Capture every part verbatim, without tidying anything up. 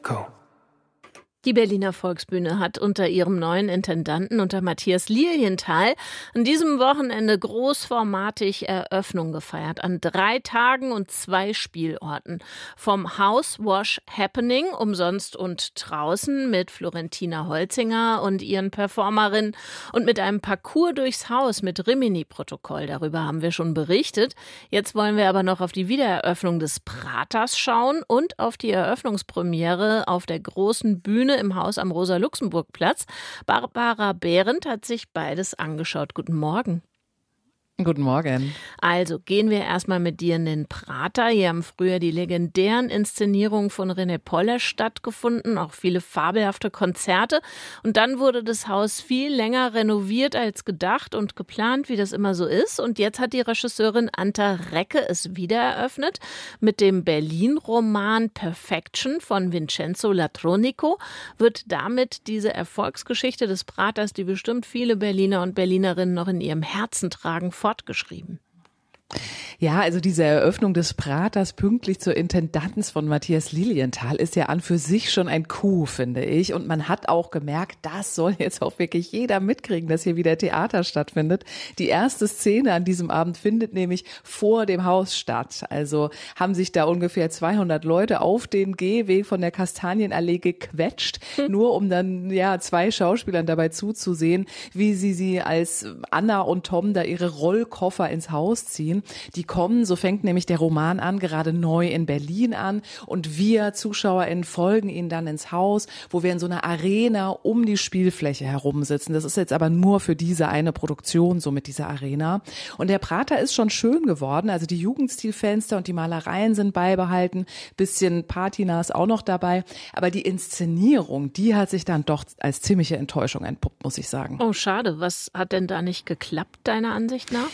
go. Die Berliner Volksbühne hat unter ihrem neuen Intendanten, unter Matthias Lilienthal, an diesem Wochenende großformatig Eröffnung gefeiert. An drei Tagen und zwei Spielorten. Vom House Wash Happening, umsonst und draußen, mit Florentina Holzinger und ihren Performerinnen und mit einem Parcours durchs Haus mit Rimini-Protokoll. Darüber haben wir schon berichtet. Jetzt wollen wir aber noch auf die Wiedereröffnung des Praters schauen und auf die Eröffnungspremiere auf der großen Bühne im Haus am Rosa-Luxemburg-Platz. Barbara Behrendt hat sich beides angeschaut. Guten Morgen. Guten Morgen. Also gehen wir erstmal mit dir in den Prater. Hier haben früher die legendären Inszenierungen von René Poller stattgefunden, auch viele fabelhafte Konzerte. Und dann wurde das Haus viel länger renoviert als gedacht und geplant, wie das immer so ist. Und jetzt hat die Regisseurin Anta Recke es wieder eröffnet mit dem Berlin-Roman Perfection von Vincenzo Latronico. Wird damit diese Erfolgsgeschichte des Praters, die bestimmt viele Berliner und Berlinerinnen noch in ihrem Herzen tragen, fortgeschrieben. Ja, also diese Eröffnung des Praters pünktlich zur Intendanz von Matthias Lilienthal ist ja an für sich schon ein Coup, finde ich. Und man hat auch gemerkt, das soll jetzt auch wirklich jeder mitkriegen, dass hier wieder Theater stattfindet. Die erste Szene an diesem Abend findet nämlich vor dem Haus statt. Also haben sich da ungefähr zweihundert Leute auf den Gehweg von der Kastanienallee gequetscht, hm. nur um dann ja zwei Schauspielern dabei zuzusehen, wie sie sie als Anna und Tom da ihre Rollkoffer ins Haus ziehen. Die kommen, so fängt nämlich der Roman an, gerade neu in Berlin an und wir ZuschauerInnen folgen ihnen dann ins Haus, wo wir in so einer Arena um die Spielfläche herum sitzen. Das ist jetzt aber nur für diese eine Produktion so mit dieser Arena. Und der Prater ist schon schön geworden, also die Jugendstilfenster und die Malereien sind beibehalten, bisschen Patina ist auch noch dabei, aber die Inszenierung, die hat sich dann doch als ziemliche Enttäuschung entpuppt, muss ich sagen. Oh, schade. Was hat denn da nicht geklappt, deiner Ansicht nach?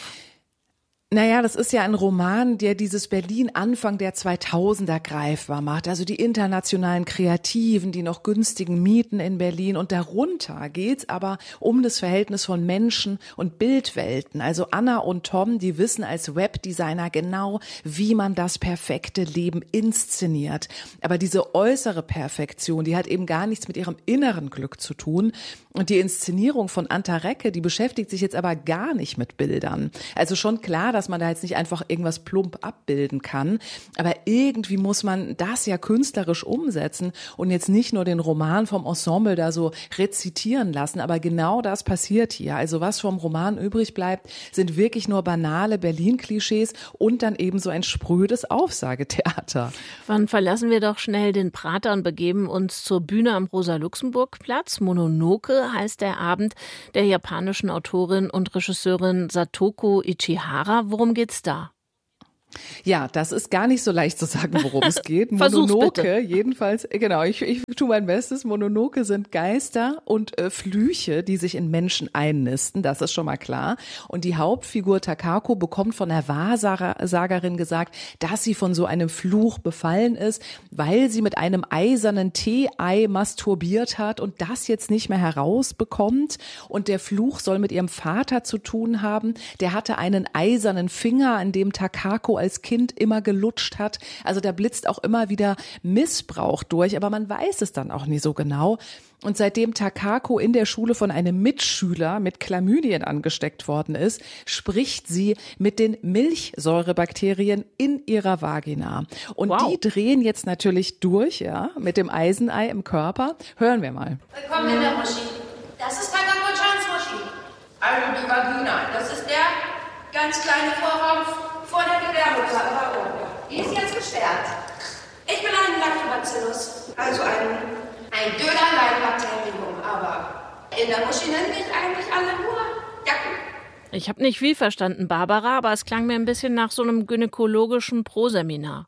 Naja, das ist ja ein Roman, der dieses Berlin Anfang der zweitausender greifbar macht. Also die internationalen Kreativen, die noch günstigen Mieten in Berlin. Und darunter geht's aber um das Verhältnis von Menschen und Bildwelten. Also Anna und Tom, die wissen als Webdesigner genau, wie man das perfekte Leben inszeniert. Aber diese äußere Perfektion, die hat eben gar nichts mit ihrem inneren Glück zu tun. Und die Inszenierung von Anta Recke, die beschäftigt sich jetzt aber gar nicht mit Bildern. Also schon klar, dass man da jetzt nicht einfach irgendwas plump abbilden kann. Aber irgendwie muss man das ja künstlerisch umsetzen und jetzt nicht nur den Roman vom Ensemble da so rezitieren lassen. Aber genau das passiert hier. Also was vom Roman übrig bleibt, sind wirklich nur banale Berlin-Klischees und dann eben so ein sprödes Aufsagetheater. Wann verlassen wir doch schnell den Prater und begeben uns zur Bühne am Rosa-Luxemburg-Platz. Mononoke heißt der Abend der japanischen Autorin und Regisseurin Satoko Ichihara. Worum geht's da? Ja, das ist gar nicht so leicht zu sagen, worum es geht. Versuch's Mononoke, bitte. Jedenfalls, genau, ich, ich tue mein Bestes. Mononoke sind Geister und äh, Flüche, die sich in Menschen einnisten, das ist schon mal klar. Und die Hauptfigur Takako bekommt von der Wahrsagerin gesagt, dass sie von so einem Fluch befallen ist, weil sie mit einem eisernen Tee-Ei masturbiert hat und das jetzt nicht mehr herausbekommt. Und der Fluch soll mit ihrem Vater zu tun haben. Der hatte einen eisernen Finger, an dem Takako als Kind immer gelutscht hat. Also da blitzt auch immer wieder Missbrauch durch, aber man weiß es dann auch nie so genau. Und seitdem Takako in der Schule von einem Mitschüler mit Chlamydien angesteckt worden ist, spricht sie mit den Milchsäurebakterien in ihrer Vagina. Und wow. die drehen jetzt natürlich durch, ja, mit dem Eisenei im Körper. Hören wir mal. Willkommen in der Muschi. Das ist Takako-chans Muschi. Also die Vagina, das ist der ganz kleine Vorraum vor der Gebärmutter. Die ist jetzt gesperrt. Ich bin ein Lactobacillus, also ein, ein Dönerlein-Bakterium, aber in der Muschi nennen mich eigentlich alle nur Jacken. Ich habe nicht viel verstanden, Barbara, aber es klang mir ein bisschen nach so einem gynäkologischen Proseminar.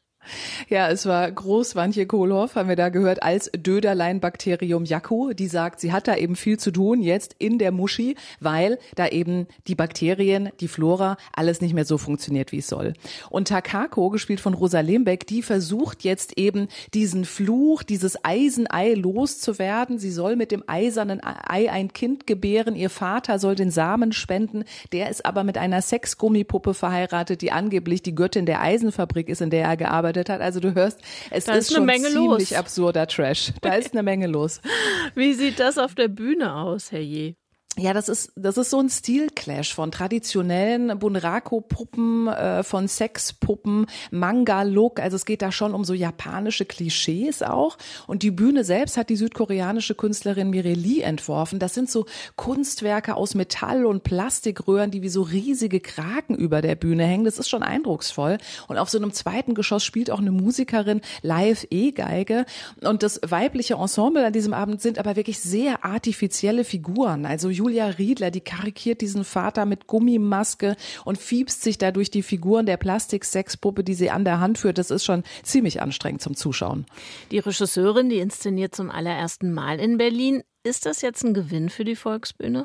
Ja, es war Groß-Wantje Kohlhoff, haben wir da gehört, als Döderlein-Bakterium Jaco. Die sagt, sie hat da eben viel zu tun jetzt in der Muschi, weil da eben die Bakterien, die Flora, alles nicht mehr so funktioniert, wie es soll. Und Takako, gespielt von Rosa Lembeck, die versucht jetzt eben diesen Fluch, dieses Eisenei loszuwerden. Sie soll mit dem eisernen Ei ein Kind gebären. Ihr Vater soll den Samen spenden. Der ist aber mit einer Sexgummipuppe verheiratet, die angeblich die Göttin der Eisenfabrik ist, in der er gearbeitet gearbeitet hat. Also du hörst, es da ist, ist schon eine Menge ziemlich los. absurder Trash. Da ist eine Menge los. Wie sieht das auf der Bühne aus, Herr Je? Ja, das ist das ist so ein Stilclash von traditionellen Bunraku-Puppen, äh, von Sexpuppen, Manga-Look. Also es geht da schon um so japanische Klischees auch. Und die Bühne selbst hat die südkoreanische Künstlerin Mireille entworfen. Das sind so Kunstwerke aus Metall und Plastikröhren, die wie so riesige Kraken über der Bühne hängen. Das ist schon eindrucksvoll. Und auf so einem zweiten Geschoss spielt auch eine Musikerin live E-Geige. Und das weibliche Ensemble an diesem Abend sind aber wirklich sehr artifizielle Figuren. Also Julia Riedler, die karikiert diesen Vater mit Gummimaske und fiebst sich da durch die Figuren der Plastik-Sexpuppe, die sie an der Hand führt. Das ist schon ziemlich anstrengend zum Zuschauen. Die Regisseurin, die inszeniert zum allerersten Mal in Berlin. Ist das jetzt ein Gewinn für die Volksbühne?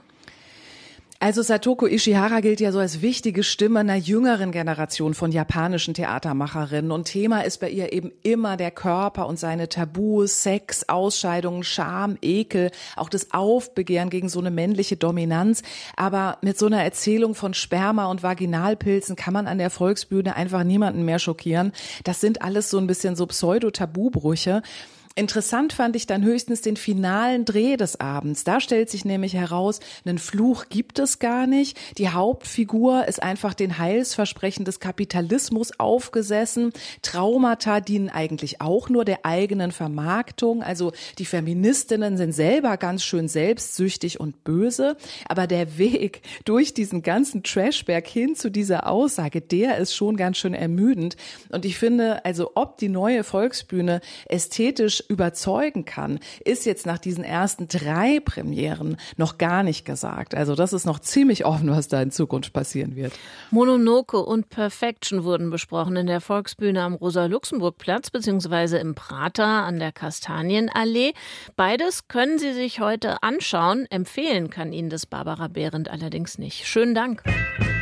Also Satoko Ishihara gilt ja so als wichtige Stimme einer jüngeren Generation von japanischen Theatermacherinnen. Und Thema ist bei ihr eben immer der Körper und seine Tabus, Sex, Ausscheidungen, Scham, Ekel, auch das Aufbegehren gegen so eine männliche Dominanz. Aber mit so einer Erzählung von Sperma und Vaginalpilzen kann man an der Volksbühne einfach niemanden mehr schockieren. Das sind alles so ein bisschen so Pseudo-Tabubrüche. Interessant fand ich dann höchstens den finalen Dreh des Abends. Da stellt sich nämlich heraus, einen Fluch gibt es gar nicht. Die Hauptfigur ist einfach den Heilsversprechen des Kapitalismus aufgesessen. Traumata dienen eigentlich auch nur der eigenen Vermarktung. Also die Feministinnen sind selber ganz schön selbstsüchtig und böse. Aber der Weg durch diesen ganzen Trashberg hin zu dieser Aussage, der ist schon ganz schön ermüdend. Und ich finde, also ob die neue Volksbühne ästhetisch überzeugen kann, ist jetzt nach diesen ersten drei Premieren noch gar nicht gesagt. Also das ist noch ziemlich offen, was da in Zukunft passieren wird. Mononoke und Perfection wurden besprochen in der Volksbühne am Rosa-Luxemburg-Platz beziehungsweise im Prater an der Kastanienallee. Beides können Sie sich heute anschauen. Empfehlen kann Ihnen das Barbara Behrendt allerdings nicht. Schönen Dank.